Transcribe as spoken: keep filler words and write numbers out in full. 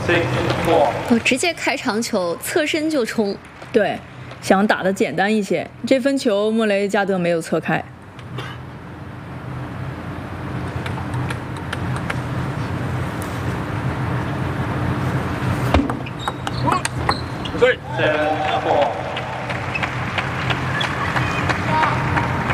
我直接开长球，侧身就冲。 对，想打得简单一些。这分球莫雷加德没有侧开。 对。